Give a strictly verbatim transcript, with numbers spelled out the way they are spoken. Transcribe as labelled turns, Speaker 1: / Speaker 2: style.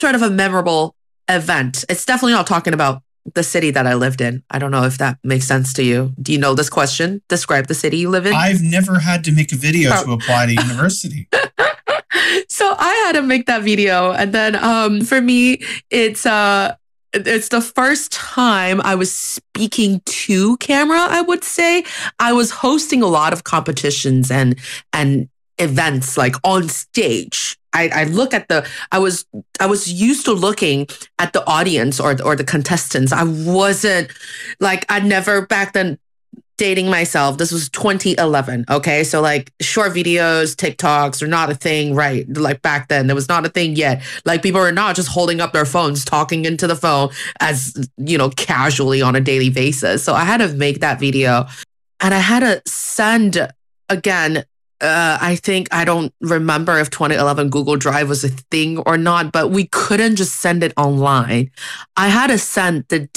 Speaker 1: sort of a memorable event. It's definitely not talking about the city that I lived in. I don't know if that makes sense to you. Do you know this question? Describe the city you live in.
Speaker 2: I've never had to make a video oh. to apply to university.
Speaker 1: So I had to make that video. And then um, for me, it's uh, it's the first time I was speaking to camera, I would say. I was hosting a lot of competitions and and events like on stage. I, I look at the, I was, I was used to looking at the audience or, or the contestants. I wasn't like, I never back then dating myself. This was twenty eleven. Okay. So like short videos, TikToks are not a thing, right? Like back then, there was not a thing yet. Like people are not just holding up their phones, talking into the phone as, you know, casually on a daily basis. So I had to make that video and I had to send again, Uh, I think, I don't remember if twenty eleven Google Drive was a thing or not, but we couldn't just send it online. I had to send the